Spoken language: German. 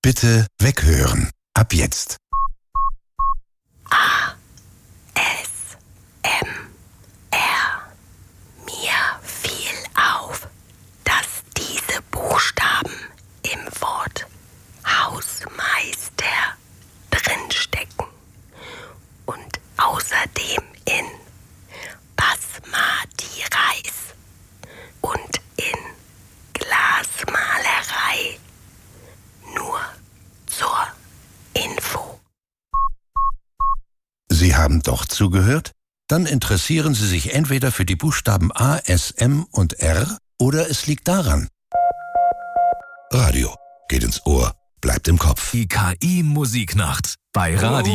Bitte weghören. Ab jetzt. ASMR. Mir fiel auf, dass diese Buchstaben im Wort Hausmeister drinstecken und außerdem in Basmati Reis und in Glasmalerei. Nur zur Info. Sie haben doch zugehört? Dann interessieren Sie sich entweder für die Buchstaben A, S, M und R oder es liegt daran. Radio geht ins Ohr, bleibt im Kopf. Die KI-Musiknacht bei Radio